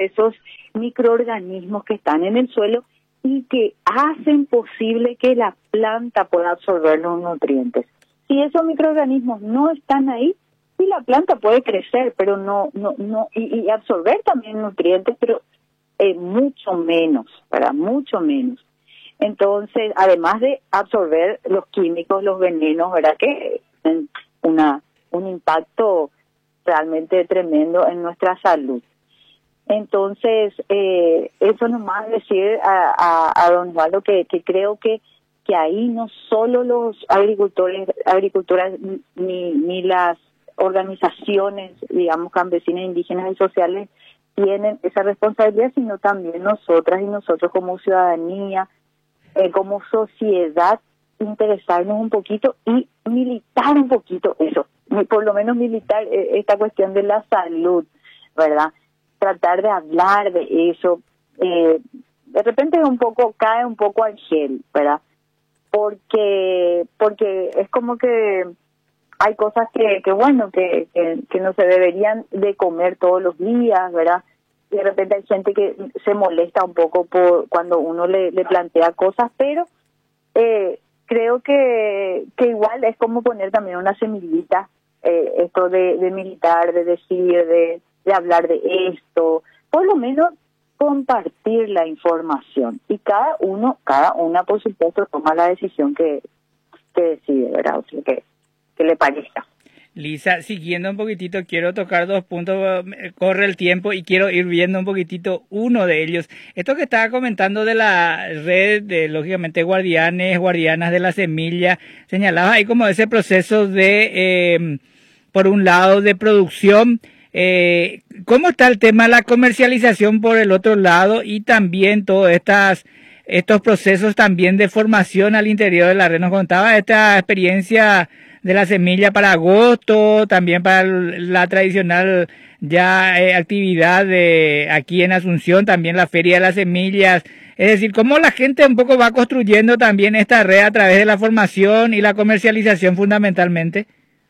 esos microorganismos que están en el suelo y que hacen posible que la planta pueda absorber los nutrientes. Si esos microorganismos no están ahí, sí la planta puede crecer, pero y absorber también nutrientes, pero mucho menos, ¿verdad? Mucho menos. Entonces, además de absorber los químicos, los venenos, ¿verdad? Que tienen un impacto realmente tremendo en nuestra salud. Entonces, eso nomás decir a don Osvaldo que creo que ahí no solo los agricultoras ni las organizaciones, digamos, campesinas, indígenas y sociales tienen esa responsabilidad, sino también nosotras y nosotros como ciudadanía, como sociedad, interesarnos un poquito y militar un poquito eso, por lo menos militar esta cuestión de la salud, ¿verdad? Tratar de hablar de eso, de repente cae un poco al gel, ¿verdad? Porque es como que hay cosas que no se deberían de comer todos los días, ¿verdad? Y de repente hay gente que se molesta un poco por cuando uno le plantea cosas, pero creo que igual es como poner también una semillita, esto de militar, de decir, de hablar de esto, por lo menos compartir la información y cada una por supuesto toma la decisión que decide, ¿verdad? O sea, que le parezca. Lisa, siguiendo un poquitito, quiero tocar 2 puntos, corre el tiempo y quiero ir viendo un poquitito uno de ellos. Esto que estaba comentando de la red de, lógicamente, guardianas de la semilla, señalaba ahí como ese proceso de, por un lado, de producción. ¿Cómo está el tema de la comercialización por el otro lado y también todos estos procesos también de formación al interior de la red? Nos contaba esta experiencia de la semilla para agosto, también para la tradicional actividad de aquí en Asunción, también la Feria de las Semillas. Es decir, cómo la gente un poco va construyendo también esta red a través de la formación y la comercialización fundamentalmente.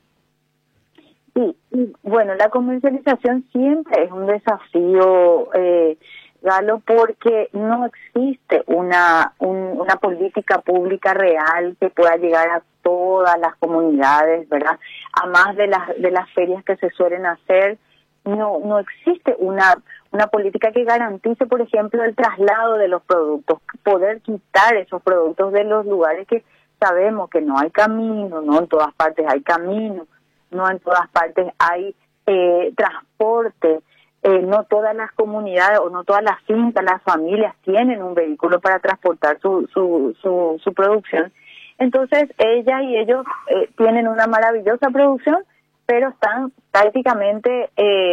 Sí, bueno, la comercialización siempre es un desafío, Galo, porque no existe una política pública real que pueda llegar a todas las comunidades, ¿verdad? A más de las ferias que se suelen hacer, no existe una política que garantice, por ejemplo, el traslado de los productos, poder quitar esos productos de los lugares que sabemos que no hay camino, no en todas partes hay camino, no en todas partes hay transporte, no todas las comunidades o no todas las fincas, las familias tienen un vehículo para transportar su producción. Entonces, ellas y ellos tienen una maravillosa producción, pero están prácticamente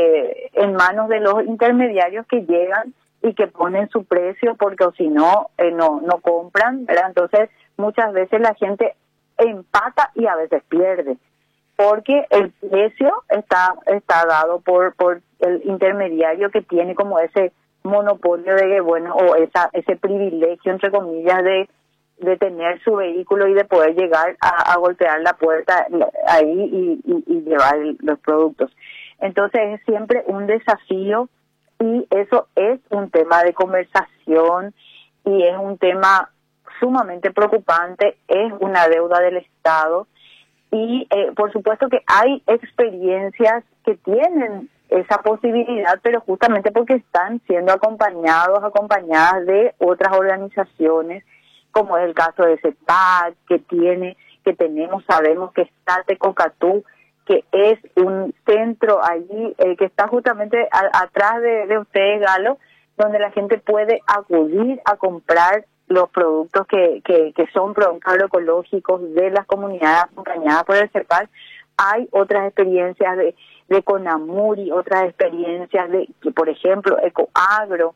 en manos de los intermediarios que llegan y que ponen su precio, porque o si no compran, ¿verdad? Entonces, muchas veces la gente empata y a veces pierde, porque el precio está dado por el intermediario que tiene como ese monopolio o ese privilegio, entre comillas, de tener su vehículo y de poder llegar a golpear la puerta ahí y llevar los productos. Entonces es siempre un desafío y eso es un tema de conversación y es un tema sumamente preocupante, es una deuda del Estado y por supuesto que hay experiencias que tienen esa posibilidad, pero justamente porque están siendo acompañadas de otras organizaciones, como es el caso de CEPAC, sabemos que está Tecocatú, que es un centro allí que está justamente atrás de ustedes, Galo, donde la gente puede acudir a comprar los productos que son productos agroecológicos de las comunidades acompañadas por el CEPAC. Hay otras experiencias de Conamuri, otras experiencias por ejemplo, Ecoagro,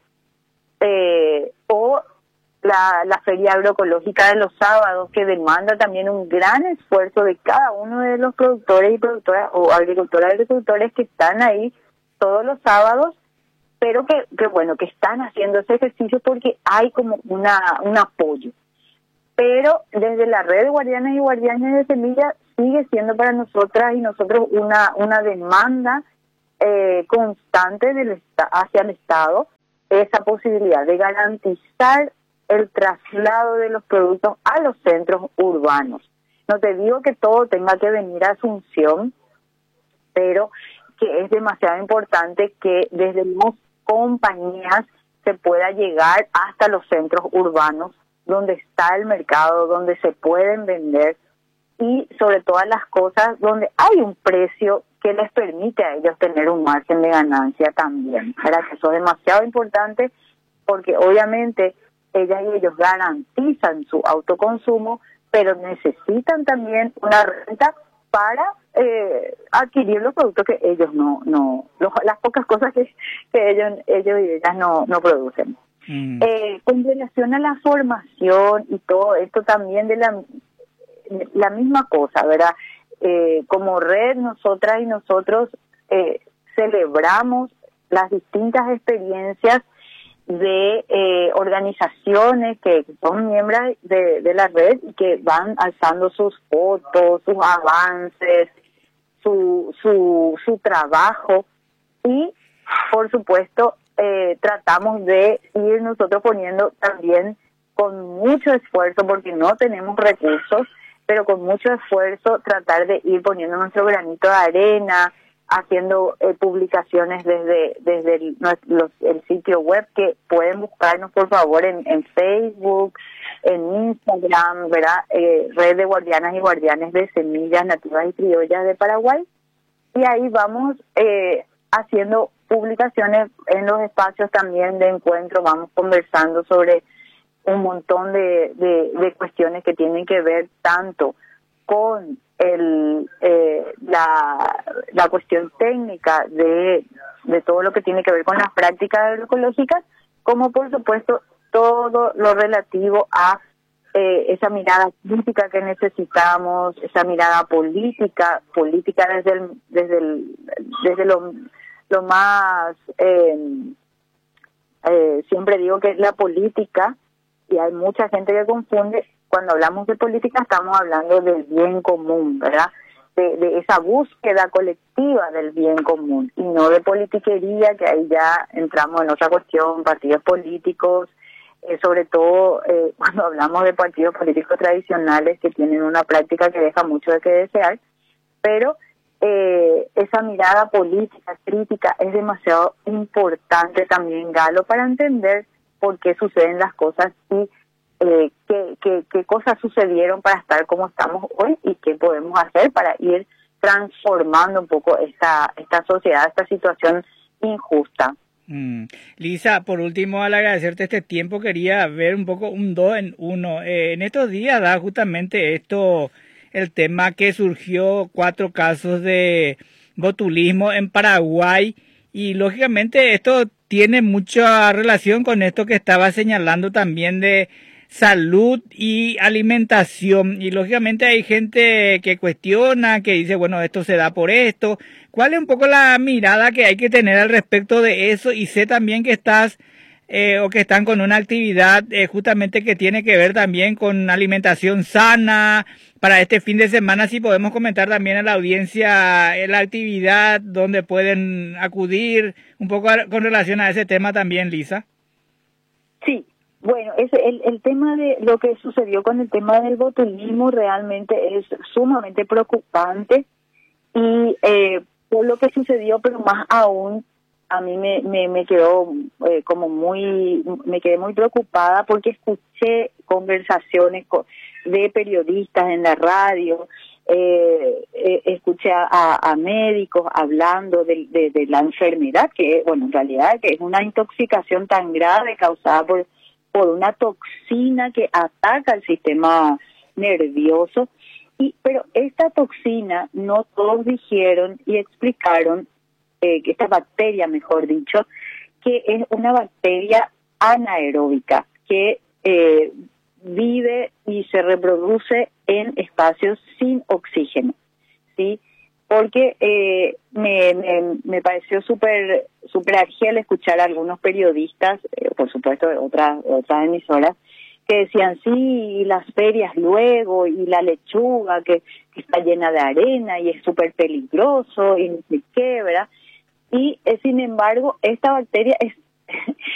o la feria agroecológica de los sábados, que demanda también un gran esfuerzo de cada uno de los productores y productoras o agricultores que están ahí todos los sábados, pero que están haciendo ese ejercicio porque hay como un apoyo. Pero desde la red de guardianas y guardianes de semillas sigue siendo para nosotras y nosotros una demanda constante hacia el Estado esa posibilidad de garantizar el traslado de los productos a los centros urbanos. No te digo que todo tenga que venir a Asunción, pero que es demasiado importante que desde las compañías se pueda llegar hasta los centros urbanos, donde está el mercado, donde se pueden vender y sobre todas las cosas donde hay un precio que les permite a ellos tener un margen de ganancia también. Para que eso es demasiado importante porque obviamente ellas y ellos garantizan su autoconsumo, pero necesitan también una renta para adquirir los productos que ellos las pocas cosas que ellos y ellas no producen. Con relación a la formación y todo esto también de la misma cosa, ¿verdad? Como red, nosotras y nosotros celebramos las distintas experiencias de organizaciones que son miembros de la red y que van alzando sus fotos, sus avances, su trabajo y, por supuesto, tratamos de ir nosotros poniendo también con mucho esfuerzo, porque no tenemos recursos, pero con mucho esfuerzo tratar de ir poniendo nuestro granito de arena, haciendo publicaciones desde el sitio web, que pueden buscarnos por favor en Facebook, en Instagram, ¿verdad? Red de Guardianas y Guardianes de Semillas Nativas y Criollas de Paraguay, y ahí vamos haciendo publicaciones en los espacios también de encuentro, vamos conversando sobre un montón de cuestiones que tienen que ver tanto con la cuestión técnica de todo lo que tiene que ver con las prácticas agroecológicas, como por supuesto todo lo relativo a esa mirada crítica que necesitamos, esa mirada política desde lo más siempre digo que es la política, y hay mucha gente que confunde. Cuando hablamos de política estamos hablando del bien común, ¿verdad? De esa búsqueda colectiva del bien común y no de politiquería, que ahí ya entramos en otra cuestión, partidos políticos, sobre todo cuando hablamos de partidos políticos tradicionales que tienen una práctica que deja mucho de que desear, pero esa mirada política, crítica, es demasiado importante también, Galo, para entender por qué suceden las cosas y qué cosas sucedieron para estar como estamos hoy y qué podemos hacer para ir transformando un poco esta sociedad, esta situación injusta. Lisa, por último, al agradecerte este tiempo, quería ver un poco un 2 en 1. En estos días da justamente esto el tema que surgió 4 casos de botulismo en Paraguay, y lógicamente esto tiene mucha relación con esto que estaba señalando también de salud y alimentación, y lógicamente hay gente que cuestiona, que dice, bueno, esto se da por esto. ¿Cuál es un poco la mirada que hay que tener al respecto de eso? Y sé también que estás o que están con una actividad justamente que tiene que ver también con alimentación sana para este fin de semana. Si podemos comentar también a la audiencia la actividad donde pueden acudir un poco con relación a ese tema también, Lisa. Sí, bueno, el tema de lo que sucedió con el tema del botulismo realmente es sumamente preocupante y por lo que sucedió, pero más aún a mí me quedó me quedé muy preocupada porque escuché conversaciones de periodistas en la radio, escuché a médicos hablando de la enfermedad, que bueno, en realidad que es una intoxicación tan grave causada por una toxina que ataca el sistema nervioso, pero esta toxina no todos dijeron y explicaron que esta bacteria, mejor dicho, que es una bacteria anaeróbica que vive y se reproduce en espacios sin oxígeno, ¿sí? Porque me pareció súper argel escuchar a algunos periodistas, por supuesto de otras emisoras, que decían, sí, las ferias luego, y la lechuga que está llena de arena y es súper peligroso y no sé qué, ¿verdad? Y sin embargo, esta bacteria es